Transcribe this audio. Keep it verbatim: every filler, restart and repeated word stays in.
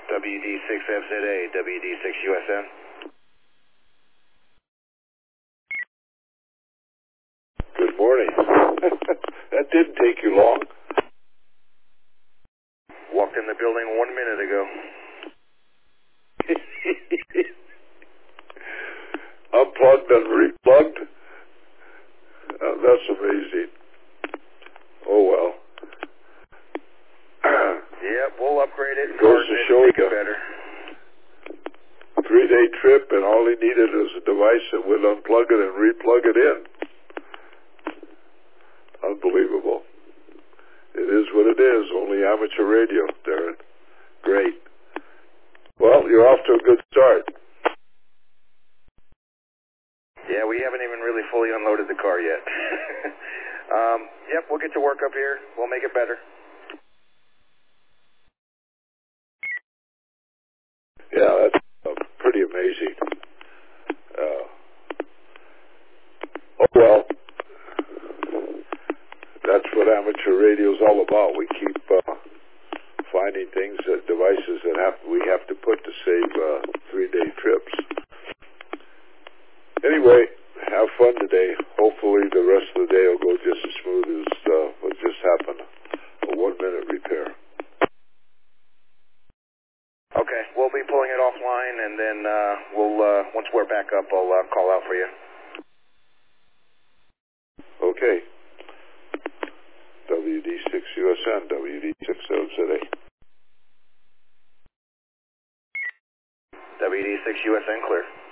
W D six F Z A, W D six U S N. Good morning. That didn't take you long. Walked in the building one minute ago. Unplugged and replugged? Uh, that's amazing. Oh, well. Yep, we'll upgrade it and Goes to show make you. it better. Three-day trip, and all he needed was a device that would unplug it and replug it in. Unbelievable. It is what it is. Only amateur radio, Darren. Great. Well, you're off to a good start. Yeah, we haven't even really fully unloaded the car yet. um, yep, we'll get to work up here. We'll make it better. Yeah, that's uh, pretty amazing. Uh, oh, well. That's what amateur radio is all about. We keep uh, finding things, uh, devices that have we have to put to save uh, three-day trips. Anyway, have fun today. Hopefully the rest of the day will go just as smooth as uh, what just happened, a one-minute repair. Okay, we'll be pulling it offline, and then uh, we'll uh, once we're back up, I'll uh, call out for you. Okay. W D six U S N, W D six F Z A. W D six U S N clear.